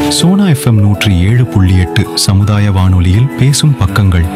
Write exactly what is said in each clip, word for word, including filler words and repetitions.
Sona FM நூற்றி ஏழு புள்ளி எட்டு சமுதாய வானொலியில் பேசும் பக்கங்கள்.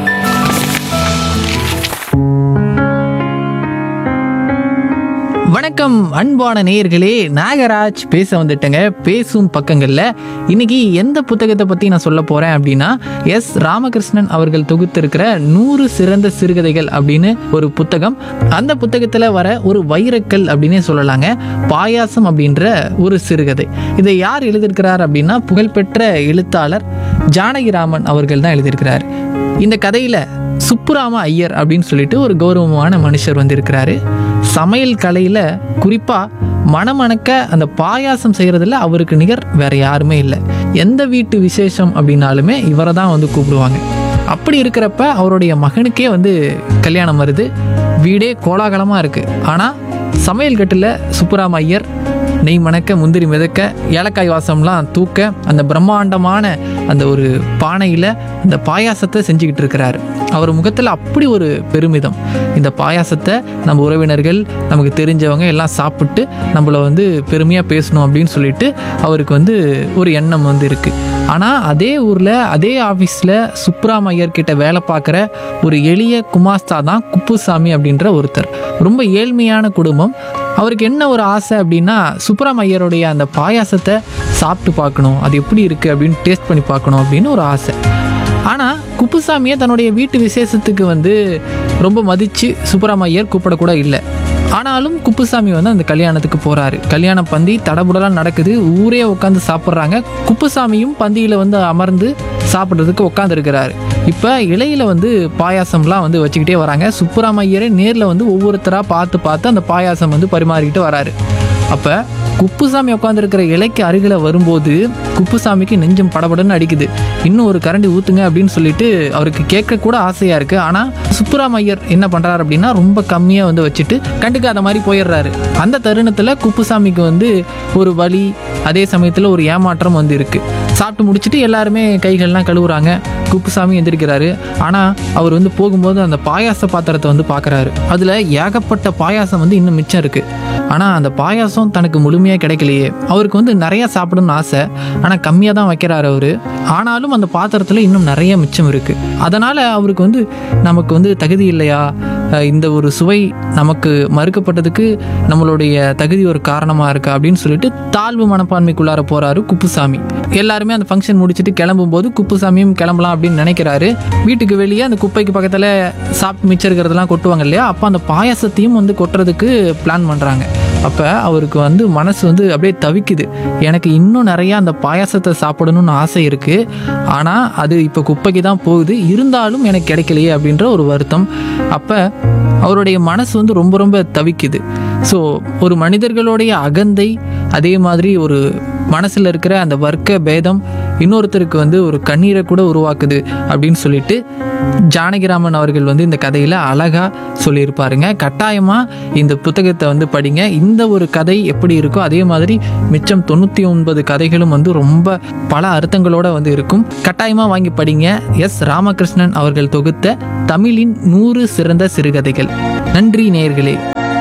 வணக்கம் அன்பான நேயர்களே, நாகராஜ் பேச வந்துட்டேங்க. பேசும் பக்கங்களில் இன்னைக்கு எந்த புத்தகத்தை பற்றி நான் சொல்ல போகிறேன் அப்படின்னா, எஸ் ராமகிருஷ்ணன் அவர்கள் தொகுத்திருக்கிற நூறு சிறந்த சிறுகதைகள் அப்படின்னு ஒரு புத்தகம். அந்த புத்தகத்தில் வர ஒரு வைரக்கல் அப்படின்னே சொல்லலாங்க, பாயாசம் அப்படின்ற ஒரு சிறுகதை. இதை யார் எழுதியிருக்கிறார் அப்படின்னா, புகழ்பெற்ற எழுத்தாளர் ஜானகிராமன் அவர்கள் தான் எழுதியிருக்கிறார். இந்த கதையில் சுப்புராம ஐயர் அப்படின்னு சொல்லிட்டு ஒரு கௌரவமான மனுஷர் வந்திருக்கிறாரு. சமையல் கலையில் குறிப்பாக மணமணக்க அந்த பாயாசம் செய்கிறதுல அவருக்கு நிகர் வேற யாருமே இல்லை. எந்த வீட்டு விசேஷம் அப்படின்னாலுமே இவரை தான் வந்து கூப்பிடுவாங்க. அப்படி இருக்கிறப்ப அவருடைய மகனுக்கே வந்து கல்யாணம் வருது. வீடே கோலாகலமாக இருக்குது. ஆனால் சமையல் கட்டில் சுப்புராம ஐயர் நெய் மணக்க, முந்திரி மிதக்க, ஏலக்காய் வாசம்லாம் தூக்க, அந்த பிரம்மாண்டமான அந்த ஒரு பானையில் அந்த பாயாசத்தை செஞ்சுக்கிட்டு இருக்கிறாரு. அவர் முகத்தில் அப்படி ஒரு பெருமிதம். இந்த பாயாசத்தை நம்ம உறவினர்கள், நமக்கு தெரிஞ்சவங்க எல்லாம் சாப்பிட்டு நம்மளை வந்து பெருமையாக பேசணும் அப்படின்னு சொல்லிட்டு அவருக்கு வந்து ஒரு எண்ணம் வந்து இருக்குது. ஆனால் அதே ஊரில் அதே ஆஃபீஸில் சுப்புராம ஐயர்கிட்ட வேலை பார்க்குற ஒரு எளிய குமாஸ்தா தான் குப்புசாமி அப்படின்ற ஒருத்தர். ரொம்ப ஏழ்மையான குடும்பம். அவருக்கு என்ன ஒரு ஆசை அப்படின்னா, சுப்புராம ஐயருடைய அந்த பாயாசத்தை சாப்பிட்டு பார்க்கணும், அது எப்படி இருக்குது அப்படின்னு டேஸ்ட் பண்ணி பார்க்கணும் அப்படின்னு ஒரு ஆசை. ஆனால் குப்புசாமியை தன்னுடைய வீட்டு விசேஷத்துக்கு வந்து ரொம்ப மதித்து சுப்புராம ஐயர் கூப்பிடக்கூட இல்லை. ஆனாலும் குப்புசாமி வந்து அந்த கல்யாணத்துக்கு போகிறாரு. கல்யாண பந்தி தடபுடலாம் நடக்குது. ஊரே உட்காந்து சாப்பிட்றாங்க. குப்புசாமியும் பந்தியில் வந்து அமர்ந்து சாப்பிட்றதுக்கு உட்காந்துருக்கிறாரு. இப்போ இலையில வந்து பாயாசம்லாம் வந்து வச்சுக்கிட்டே வராங்க. சுப்புராம ஐயரே நேரில் வந்து ஒவ்வொருத்தராக பார்த்து பார்த்து அந்த பாயாசம் வந்து பரிமாறிக்கிட்டு வராரு. அப்போ குப்புசாமி உட்காந்துருக்கிற இலைக்கு அருகில் வரும்போது குப்புசாமிக்கு நெஞ்சம் படபடன்னு அடிக்குது. இன்னும் ஒரு கரண்டி ஊற்றுங்க அப்படின்னு சொல்லிட்டு அவருக்கு கேட்க கூட ஆசையாக இருக்குது. ஆனால் சுப்புராம ஐயர் என்ன பண்ணுறாரு அப்படின்னா, ரொம்ப கம்மியாக வந்து வச்சுட்டு கண்டுக்காத மாதிரி போயிடுறாரு. அந்த தருணத்தில் குப்புசாமிக்கு வந்து ஒரு வலி, அதே சமயத்தில் ஒரு ஏமாற்றம் வந்து இருக்குது. சாப்பிட்டு முடிச்சுட்டு எல்லாருமே கைகள்லாம் கழுவுறாங்க. குப்புசாமி எந்திரிக்கிறாரு. ஆனால் அவர் வந்து போகும்போது அந்த பாயாச பாத்திரத்தை வந்து பார்க்குறாரு. அதில் ஏகப்பட்ட பாயாசம் வந்து இன்னும் மிச்சம் இருக்குது. ஆனால் அந்த பாயாசம் தனக்கு முழுமையாக கிடைக்கலையே. அவருக்கு வந்து நிறையா சாப்பிடணும்னு ஆசை, ஆனால் கம்மியாக தான் வைக்கிறாரு அவர். ஆனாலும் அந்த பாத்திரத்தில் இன்னும் நிறைய மிச்சம் இருக்குது. அதனால் அவருக்கு வந்து நமக்கு வந்து தகுதி இல்லையா, இந்த ஒரு சுவை நமக்கு மறுக்கப்பட்டதுக்கு நம்மளுடைய தகுதி ஒரு காரணமாக இருக்கா அப்படின்னு சொல்லிட்டு தாழ்வு மனப்பான்மைக்குள்ளார போகிறாரு குப்புசாமி. எல்லாருமே அந்த ஃபங்க்ஷன் முடிச்சுட்டு கிளம்பும்போது குப்புசாமியும் கிளம்பலாம் அப்படின்னு நினைக்கிறாரு. வீட்டுக்கு வெளியே அந்த குப்பைக்கு பக்கத்தில் சாப்பிட்டு மிச்சம் இருக்கிறதெல்லாம் கொட்டுவாங்க இல்லையா, அப்போ அந்த பாயாசத்தையும் வந்து கொட்டுறதுக்கு பிளான் பண்ணுறாங்க. அப்போ அவருக்கு வந்து மனசு வந்து அப்படியே தவிக்குது. எனக்கு இன்னும் நிறையா அந்த பாயாசத்தை சாப்பிடணும்னு ஆசை இருக்குது, ஆனால் அது இப்போ குப்பைக்கு தான் போகுது, இருந்தாலும் எனக்கு கிடைக்கலையே அப்படின்ற ஒரு வருத்தம். அப்போ அவருடைய மனசு வந்து ரொம்ப ரொம்ப தவிக்குது. ஸோ ஒரு மனிதர்களுடைய அகந்தை, அதே மாதிரி ஒரு மனசில் இருக்கிற அந்த வர்க்க பேதம் இன்னொருத்தருக்கு வந்து ஒரு கண்ணீரை கூட உருவாக்குது அப்படின்னு சொல்லிட்டு ஜானகிராமன் அவர்கள் வந்து இந்த கதையில் அழகாக சொல்லியிருப்பாருங்க. கட்டாயமாக இந்த புத்தகத்தை வந்து படிங்க. இந்த ஒரு கதை எப்படி இருக்கோ அதே மாதிரி மிச்சம் தொண்ணூற்றி ஒன்பது கதைகளும் வந்து ரொம்ப பல அர்த்தங்களோடு வந்து இருக்கும். கட்டாயமாக வாங்கி படிங்க. எஸ் ராமகிருஷ்ணன் அவர்கள் தொகுத்த தமிழின் நூறு சிறந்த சிறுகதைகள். நன்றி நேயர்களே.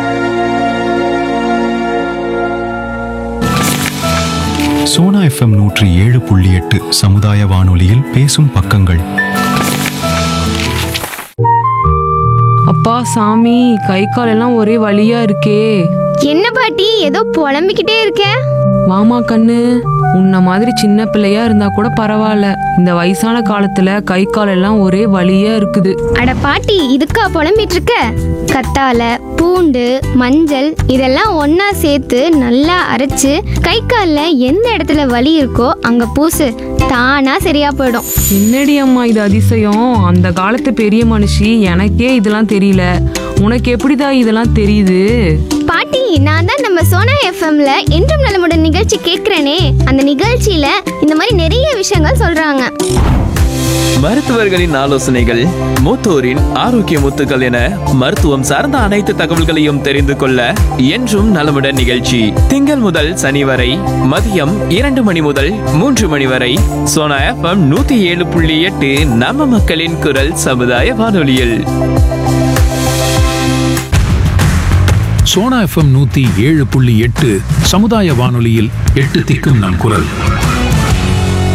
சோனா எஃப்எம் நூற்றி ஏழு புள்ளி எட்டு சமுதாய வானொலியில் பேசும் பக்கங்கள். அப்பா சாமி, கை கால் எல்லாம் ஒரே வலியா இருக்கே. என்ன பாட்டி ஏதோ புலம்பிக்கிட்டே இருக்க? வாமா கண்ணு, உன்ன மாதிரி சின்ன பிள்ளையா இருந்தா கூட பரவாயில்ல, இந்த வயசான காலத்துல கை கால் எல்லாம் ஒரே வலியா இருக்குது. அட பாட்டி, இதுக்கா புலம்பிட்டு இருக்க? கத்தால, பூண்டு, மஞ்சள் இதெல்லாம் ஒன்னா சேர்த்து நல்லா அரைச்சு கை கால்ல எந்த இடத்துல வலி இருக்கோ அங்க பூசு, தானா சரியா போயிடும். என்னடி அம்மா இது அதிசயம், அந்த காலத்து பெரிய மனுஷி, எனக்கே இதெல்லாம் தெரியல, உனக்கு எப்படிதான் இதெல்லாம் தெரியுது? பாட்டி, நான் தான் நம்ம சோனா எஃப்எம்ல என்றும் நலமுடன் நிகழ்ச்சி கேட்கிறேனே, அந்த நிகழ்ச்சியில இந்த மாதிரி நிறைய விஷயங்கள் சொல்றாங்க. மருத்துவர்களின் ஆலோசனைகள், மூத்தோரின் ஆரோக்கிய முத்துக்கள் என மருத்துவம் சார்ந்த அனைத்து தகவல்களையும் தெரிந்து கொள்ள என்றும் நலமுடன் நிகழ்ச்சி திங்கள் முதல் சனி வரை மதியம் இரண்டு மணி முதல் மூன்று மணி வரை சோனா எஃப்எம் நூத்தி ஏழு புள்ளி எட்டு நம்ம மக்களின் குரல் சமுதாய வானொலியில். சோனா எஃப்எம் நூத்தி ஏழு புள்ளி எட்டு சமுதாய வானொலியில் எட்டு திக்கும் நம் குரல்.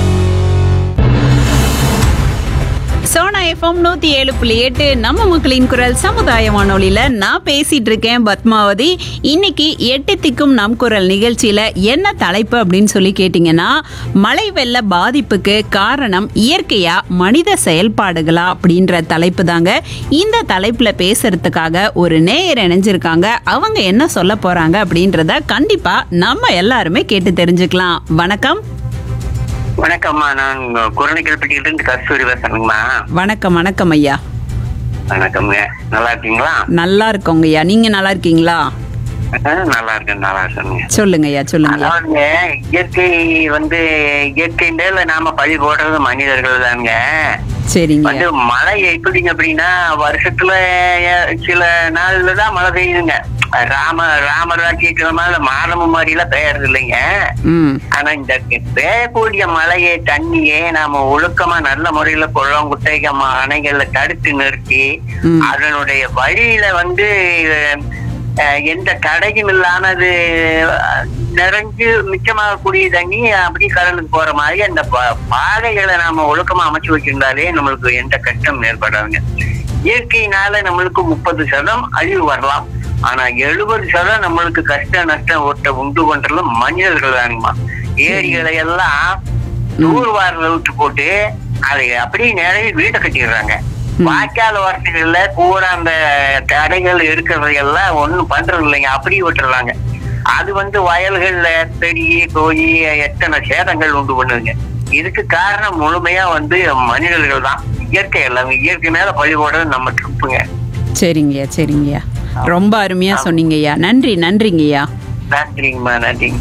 எஃப்எம் நூத்தி ஏழு புள்ளி எட்டு நம்ம மக்களின் குரல் சமுதாய வானொலியில நான் பேசிட்டு இருக்கேன் பத்மாவதி. இன்னைக்கு எட்டு திக்கும் நம் குரல் நிகழ்ச்சியில என்ன தலைப்பு அப்படின்னு சொல்லி கேட்டீங்கன்னா, மழை வெள்ள பாதிப்புக்கு காரணம் இயற்கையா மனித செயல்பாடுகளா அப்படின்ற தலைப்பு தாங்க. இந்த தலைப்புல பேசுறதுக்காக ஒரு நேயர் இணைஞ்சிருக்காங்க. அவங்க என்ன சொல்ல போறாங்க அப்படின்றத கண்டிப்பா நம்ம எல்லாருமே கேட்டு தெரிஞ்சுக்கலாம். வணக்கம். வணக்கம்மா, நான் குரணிக்கல்பட்டியில இருந்து கஸ்தூரி பேசுறேங்கம்மா. வணக்கம். வணக்கம் ஐயா. வணக்கம்ங்க, நல்லா இருக்கீங்களா? நல்லா இருக்கோங்க ஐயா, நீங்க நல்லா இருக்கீங்களா? நல்லா இருக்கேன், நல்லா இருக்கேங்க. சொல்லுங்க ஐயா, சொல்லுங்க. அதாவதுங்க, இயற்கை வந்து இயற்கை மேல நாம பழி போடுறது மனிதர்கள் தாங்க. சரிங்க. வந்து மழை எப்படிங்க அப்படின்னா, வருஷத்துல சில நாள்ல தான் மழை பெய்யுதுங்க. ராம ராமராட்சிக்கிற மாதிரி மாதமும் மாதிரி எல்லாம் பெய்யறது இல்லைங்க. ஆனா இந்த பெய்யக்கூடிய மழையை தண்ணியே நாம ஒழுக்கமா நல்ல முறையில குளம் குட்டைக அணைகள்ல தடுத்து நிறுத்தி அதனுடைய வழியில வந்து எந்த தடையும் இல்லாமது நிறைஞ்சு மிச்சமாகக்கூடிய தண்ணி அப்படி கடலுக்கு போற மாதிரி அந்த பாதைகளை நாம ஒழுக்கமா அமைச்சு வச்சிருந்தாலே நம்மளுக்கு எந்த கஷ்டம் ஏற்படாதுங்க. இயற்கையினால நம்மளுக்கு முப்பது சதம் அழிவு வரலாம், ஆனா எழுபது சதம் நம்மளுக்கு கஷ்ட நஷ்டம் ஓட்ட உண்டு பண்றதும் மனிதர்கள் தானுங்கம்மா. ஏரிகளை எல்லாம் தூர்வாரில விட்டு போட்டு அதை அப்படியே நிறைய வீட்டை கட்டிடுறாங்க. வாய்க்கால் வார்த்தைகள்ல பூரா அந்த தடைகள் இருக்கிறதையெல்லாம் ஒண்ணும் பண்றது இல்லைங்க, அப்படியே விட்டுறாங்க. அது வந்து வயல்கள்ல பெரிய கோழி எத்தனை சேதங்கள் உண்டு பண்ணுதுங்க. இதுக்கு காரணம் முழுமையா வந்து மனிதர்கள் தான். இயற்கை எல்லாமே இயற்கை மேல பழி போடுறது நம்ம ட்ரிப்புங்க. சரிங்கய்யா, சரிங்கய்யா, ரொம்ப அருமையா சொன்னீங்கய்யா. நன்றி, நன்றிங்கய்யா. நன்றிங்கம்மா, நன்றிங்க.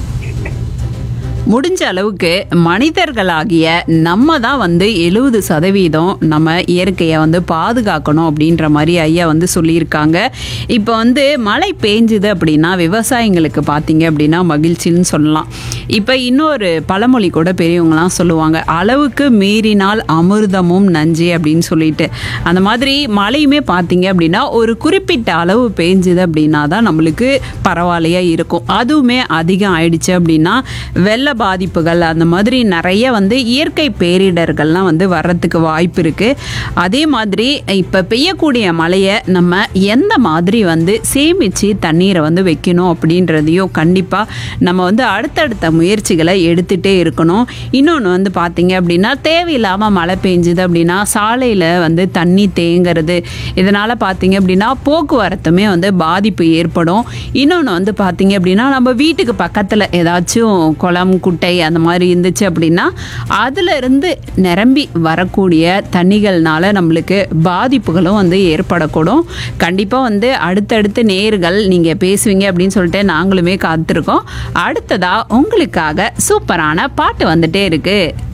முடிஞ்ச அளவுக்கு மனிதர்களாகிய நம்ம தான் வந்து எழுபது சதவீதம் நம்ம இயற்கையை வந்து பாதுகாக்கணும் அப்படின்ற மாதிரி ஐயா வந்து சொல்லியிருக்காங்க. இப்போ வந்து மழை பெஞ்சுது அப்படின்னா விவசாயிங்களுக்கு பார்த்தீங்க அப்படின்னா மகிழ்ச்சின்னு சொல்லலாம். இப்போ இன்னொரு பழமொழி கூட பெரியவங்களாம் சொல்லுவாங்க, அளவுக்கு மீறினால் அமிர்தமும் நஞ்சு அப்படின்னு சொல்லிட்டு. அந்த மாதிரி மழையுமே பார்த்தீங்க அப்படின்னா ஒரு குறிப்பிட்ட அளவு பெஞ்சுது அப்படின்னா தான் நம்மளுக்கு பரவாயில்லையா இருக்கும். அதுவுமே அதிகம் ஆயிடுச்சு அப்படின்னா வெள்ள பாதிப்புகள் அந்த மாதிரி நிறைய வந்து இயற்கை பேரிடர்கள்லாம் வந்து வர்றதுக்கு வாய்ப்பு இருக்கு. அதே மாதிரி இப்போ பெய்யக்கூடிய மழையை நம்ம எந்த மாதிரி வந்து சேமித்து தண்ணீரை வந்து வைக்கணும் அப்படின்றதையும் கண்டிப்பாக நம்ம வந்து அடுத்தடுத்த முயற்சிகளை எடுத்துகிட்டே இருக்கணும். இன்னொன்று வந்து பார்த்தீங்க அப்படின்னா தேவையில்லாமல் மழை பெஞ்சுது அப்படின்னா சாலையில் வந்து தண்ணி தேங்கிறது, இதனால் பார்த்தீங்க அப்படின்னா போக்குவரத்துமே வந்து பாதிப்பு ஏற்படும். இன்னொன்று வந்து பார்த்தீங்க அப்படின்னா நம்ம வீட்டுக்கு பக்கத்தில் ஏதாச்சும் குளம் குட்டை அந்த மாதிரி இருந்துச்சு அப்படின்னா அதுல இருந்து நிரம்பி வரக்கூடிய தண்ணிகள்னால நம்மளுக்கு பாதிப்புகளும் வந்து ஏற்படக்கூடும். கண்டிப்பா வந்து அடுத்தடுத்து நேர்கள் நீங்க பேசுவீங்க அப்படின்னு சொல்லிட்டு நாங்களுமே காத்திருக்கோம். அடுத்ததா உங்களுக்காக சூப்பரான பாட்டு வந்துட்டே இருக்கு.